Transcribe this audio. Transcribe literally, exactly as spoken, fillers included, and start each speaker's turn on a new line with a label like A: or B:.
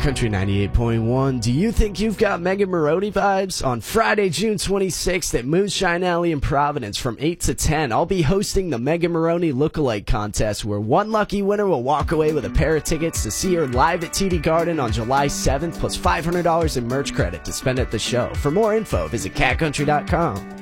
A: Country ninety-eight point one. Do you think you've got Megan Maroney vibes? On Friday, June twenty-sixth at Moonshine Alley in Providence from eight to ten, I'll be hosting the Megan Maroney Lookalike Contest, where one lucky winner will walk away with a pair of tickets to see her live at T D Garden on July seventh, plus five hundred dollars in merch credit to spend at the show. For more info, visit cat country dot com.